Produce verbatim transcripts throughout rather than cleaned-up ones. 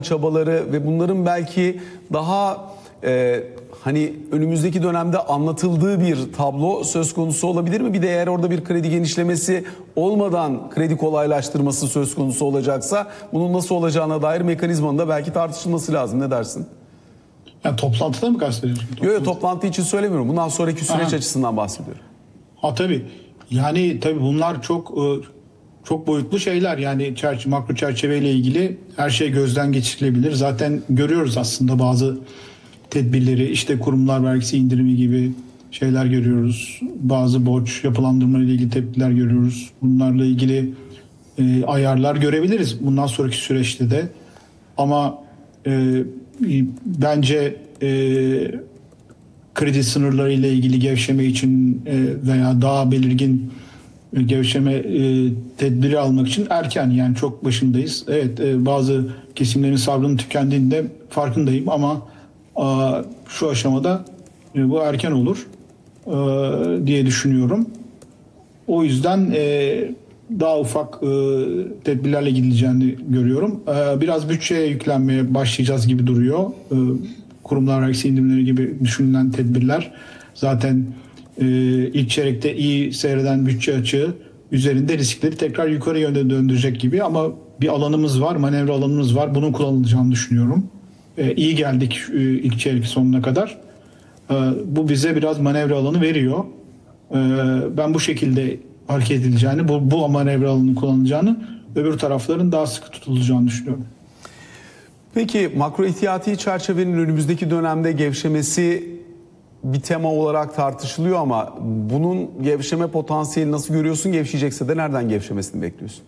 çabaları ve bunların belki daha e, hani önümüzdeki dönemde anlatıldığı bir tablo söz konusu olabilir mi? Bir de eğer orada bir kredi genişlemesi olmadan kredi kolaylaştırması söz konusu olacaksa bunun nasıl olacağına dair mekanizmanın da belki tartışılması lazım. Ne dersin? Yani toplantıda mı kastediyorsun? Yok yok, toplantı için söylemiyorum. Bundan sonraki süreç Aha. açısından bahsediyorum. Ha tabii. Yani tabii bunlar çok çok boyutlu şeyler. Yani çerçeve, makro çerçeveyle ilgili her şey gözden geçirilebilir. Zaten görüyoruz aslında bazı tedbirleri, işte kurumlar vergisi indirimi gibi şeyler görüyoruz. Bazı borç yapılandırma ile ilgili tedbirler görüyoruz. Bunlarla ilgili e, ayarlar görebiliriz bundan sonraki süreçte de. Ama e, bence e, kredi sınırları ile ilgili gevşeme için e, veya daha belirgin e, gevşeme e, tedbiri almak için erken, yani çok başındayız. Evet, e, bazı kesimlerin sabrının tükendiğinde farkındayım ama e, şu aşamada e, bu erken olur e, diye düşünüyorum. O yüzden e, daha ufak e, tedbirlerle gidileceğini görüyorum. E, biraz bütçeye yüklenmeye başlayacağız gibi duruyor. E, kurumlar vergisi indirimleri gibi düşünülen tedbirler zaten e, ilk çeyrekte iyi seyreden bütçe açığı üzerinde riskleri tekrar yukarı yönde döndürecek gibi, ama bir alanımız var, manevra alanımız var. Bunun kullanılacağını düşünüyorum. E, iyi geldik e, ilk çeyrek sonuna kadar. E, bu bize biraz manevra alanı veriyor. E, ben bu şekilde hareket edileceğini, bu, bu manevra alanını kullanılacağını, öbür tarafların daha sıkı tutulacağını düşünüyorum. Peki makro ihtiyati çerçevenin önümüzdeki dönemde gevşemesi bir tema olarak tartışılıyor ama bunun gevşeme potansiyeli nasıl görüyorsun? Gevşeyecekse de nereden gevşemesini bekliyorsun?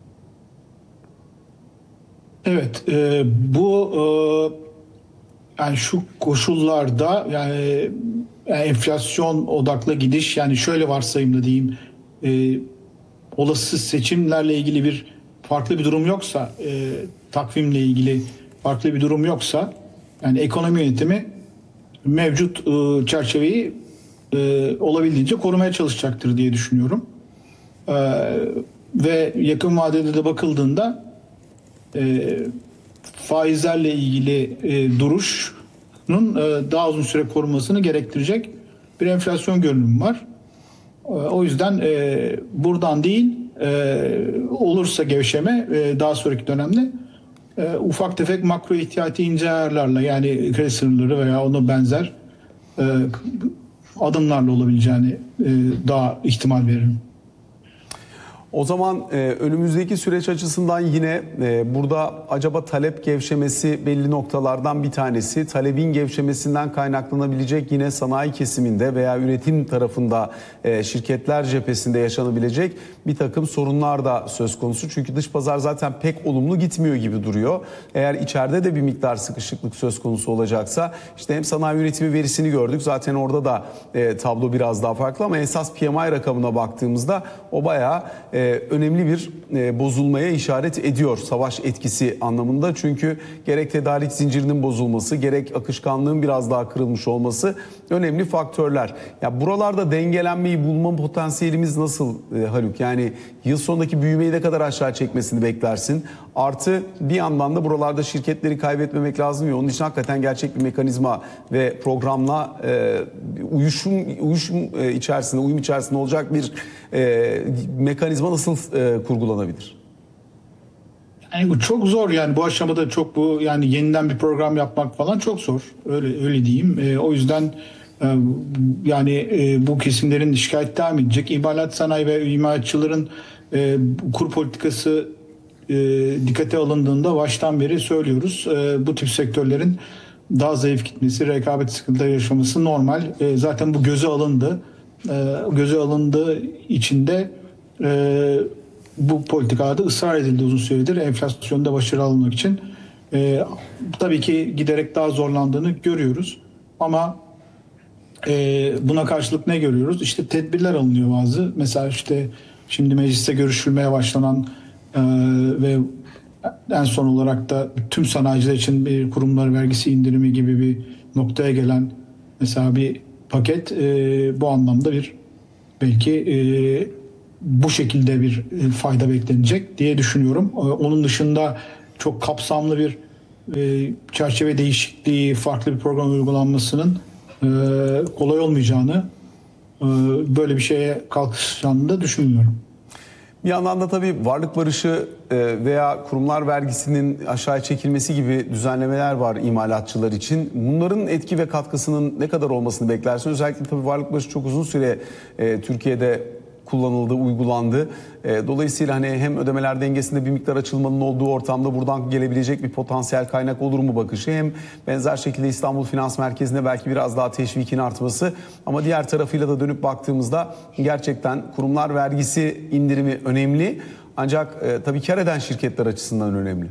Evet, e, bu e, yani şu koşullarda yani, yani enflasyon odaklı gidiş, yani şöyle varsayımda diyeyim, e, olası seçimlerle ilgili bir farklı bir durum yoksa, e, takvimle ilgili farklı bir durum yoksa, yani ekonomi yönetimi mevcut e, çerçeveyi e, olabildiğince korumaya çalışacaktır diye düşünüyorum. E, ve yakın vadede de bakıldığında e, faizlerle ilgili e, duruşun e, daha uzun süre korunmasını gerektirecek bir enflasyon görünümü var. E, o yüzden e, buradan değil, e, olursa gevşeme e, daha sonraki dönemde e, ufak tefek makro ihtiyati ince ayarlarla, yani kredi sınırları veya ona benzer e, adımlarla olabileceğini e, daha ihtimal veririm. O zaman e, önümüzdeki süreç açısından yine e, burada acaba talep gevşemesi belli noktalardan bir tanesi. Talebin gevşemesinden kaynaklanabilecek yine sanayi kesiminde veya üretim tarafında e, şirketler cephesinde yaşanabilecek bir takım sorunlar da söz konusu. Çünkü dış pazar zaten pek olumlu gitmiyor gibi duruyor. Eğer içeride de bir miktar sıkışıklık söz konusu olacaksa, işte hem sanayi üretimi verisini gördük. Zaten orada da e, tablo biraz daha farklı ama esas P M I rakamına baktığımızda o bayağı e, önemli bir e, bozulmaya işaret ediyor savaş etkisi anlamında. Çünkü gerek tedarik zincirinin bozulması, gerek akışkanlığın biraz daha kırılmış olması önemli faktörler. Ya buralarda dengelenmeyi bulma potansiyelimiz nasıl e, Haluk? Yani yıl sonundaki büyümeyi ne kadar aşağı çekmesini beklersin? Artı bir yandan da buralarda şirketleri kaybetmemek lazım ya, onun için hakikaten gerçek bir mekanizma ve programla e, uyuşum, uyuşum e, içerisinde, uyum içerisinde olacak bir e, mekanizma nasıl e, kurgulanabilir? Yani bu çok zor, yani bu aşamada çok bu yani yeniden bir program yapmak falan çok zor. Öyle öyle diyeyim. E, o yüzden e, yani e, bu kesimlerin şikayet devam edecek. İmalat sanayi ve imalatçıların e, kur politikası e, dikkate alındığında baştan beri söylüyoruz. E, bu tip sektörlerin daha zayıf gitmesi, rekabet sıkıntıları yaşaması normal. E, zaten bu göze alındı. E, göze alındığı için de e, bu politikada ısrar edildi uzun süredir enflasyonda başarılı almak için. E, tabii ki giderek daha zorlandığını görüyoruz. Ama e, buna karşılık ne görüyoruz? İşte tedbirler alınıyor bazı. Mesela işte şimdi mecliste görüşülmeye başlanan e, ve en son olarak da tüm sanayiciler için bir kurumlar vergisi indirimi gibi bir noktaya gelen mesela bir paket e, bu anlamda bir belki e, bu şekilde bir fayda beklenecek diye düşünüyorum. Onun dışında çok kapsamlı bir e, çerçeve değişikliği, farklı bir program uygulanmasının e, kolay olmayacağını, e, böyle bir şeye kalkışacağını da düşünmüyorum. Bir yandan da tabii varlık barışı e, veya kurumlar vergisinin aşağıya çekilmesi gibi düzenlemeler var imalatçılar için. Bunların etki ve katkısının ne kadar olmasını beklersin? Özellikle tabii varlık barışı çok uzun süre e, Türkiye'de kullanıldı, uygulandı. E, dolayısıyla hani hem ödemeler dengesinde bir miktar açılmanın olduğu ortamda buradan gelebilecek bir potansiyel kaynak olur mu bakışı, hem benzer şekilde İstanbul Finans Merkezi'nde belki biraz daha teşvikin artması, ama diğer tarafıyla da dönüp baktığımızda gerçekten kurumlar vergisi indirimi önemli, ancak e, tabii kar eden şirketler açısından önemli.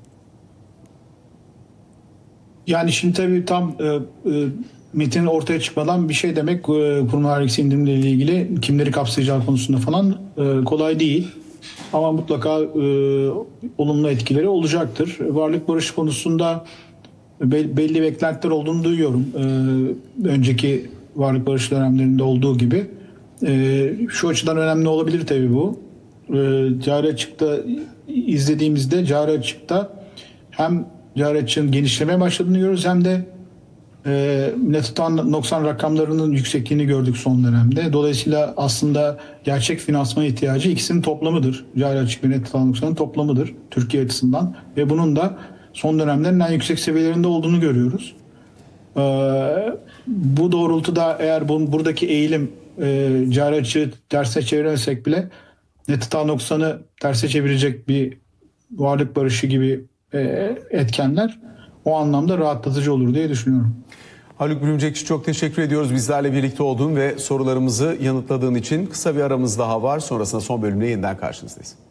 Yani şimdi tabii tam e, e, metinin ortaya çıkmadan bir şey demek, e, kurumlar vergisi indirimleriyle ilgili kimleri kapsayacağı konusunda falan e, kolay değil. Ama mutlaka e, olumlu etkileri olacaktır. Varlık barışı konusunda be, belli beklentiler olduğunu duyuyorum. E, önceki varlık barışı dönemlerinde olduğu gibi. E, şu açıdan önemli olabilir tabii bu. E, cari açıkta izlediğimizde cari açıkta hem cari açığın genişlemeye başladığını görüyoruz, hem de e, net tutan noksan rakamlarının yüksekliğini gördük son dönemde. Dolayısıyla aslında gerçek finansman ihtiyacı ikisinin toplamıdır. Cari açık ve net tutan noksanın toplamıdır Türkiye açısından, ve bunun da son dönemlerin en yüksek seviyelerinde olduğunu görüyoruz. E, bu doğrultuda eğer bu, buradaki eğilim e, cari açığı terse çeviremesek bile net tutan noksanı terse çevirecek bir varlık barışı gibi e, etkenler o anlamda rahatlatıcı olur diye düşünüyorum. Haluk Bülümcekçi, çok teşekkür ediyoruz bizlerle birlikte olduğun ve sorularımızı yanıtladığın için. Kısa bir aramız daha var, sonrasında son bölümde yeniden karşınızdayız.